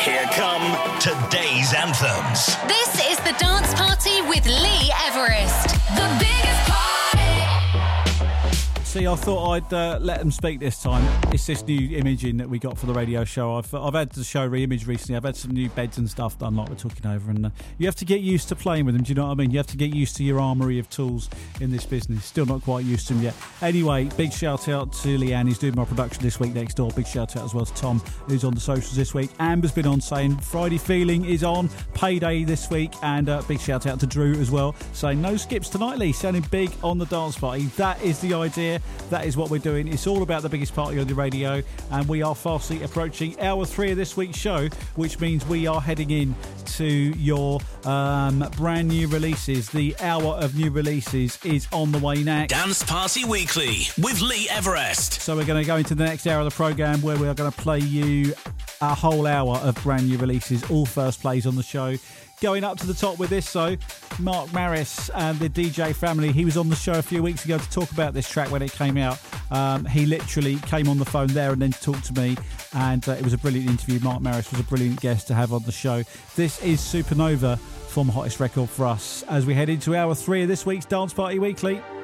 Here come today's anthems. This is the Dance Party with Lee Everest. The biggest party. See, I thought I'd let them speak this time. It's this new imaging that we got for the radio show. I've had the show re-imaged recently. I've had some new beds and stuff done, like we're talking over, and you have to get used to playing with them. Do you know what I mean? You have to get used to your armoury of tools in this business. Still not quite used to them yet. Anyway, big shout out to Leanne, who's doing my production this week next door. Big shout out as well to Tom, who's on the socials this week. Amber's been on saying Friday Feeling is on, payday this week, and big shout out to Drew as well, saying no skips tonight, Lee, sounding big on the dance party. That is the idea. That is what we're doing. It's all about the biggest party on the radio, and we are fastly approaching hour 3 of this week's show, which means we are heading in to your brand new releases. The hour of new releases is on the way next. Dance Party Weekly with Lee Everest. So we're going to go into the next hour of the programme, where we are going to play you a whole hour of brand new releases, all first plays on the show. Going up to the top with this, though, Mark Maris and the DJ family. He was on the show a few weeks ago to talk about this track when it came out. He literally came on the phone there and then talked to me, and it was a brilliant interview. Mark Maris was a brilliant guest to have on the show. This is Supernova from Hottest Record for Us as we head into hour 3 of this week's Dance Party Weekly.